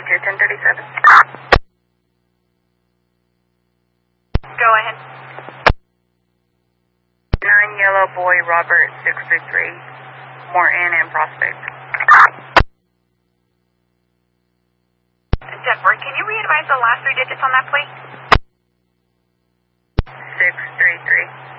Altitude 1037. Go ahead. 9 Yellow Boy Robert 633, Morton and Prospect. Denver, can you re-advise the last 3 digits on that plate? 633.